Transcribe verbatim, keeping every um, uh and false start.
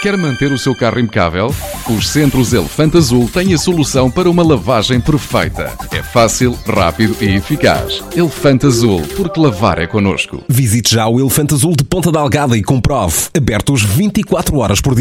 Quer manter o seu carro impecável? Os Centros Elefante Azul têm a solução para uma lavagem perfeita. É fácil, rápido e eficaz. Elefante Azul, porque lavar é connosco. Visite já o Elefante Azul de Ponta Delgada e comprove. Abertos vinte e quatro horas por dia.